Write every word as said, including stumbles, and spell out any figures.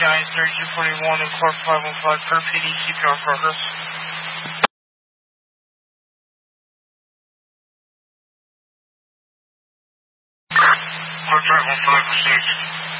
Giants thirty-two forty-one and Corp five one five per P D C P R progress. Corp five one five, six.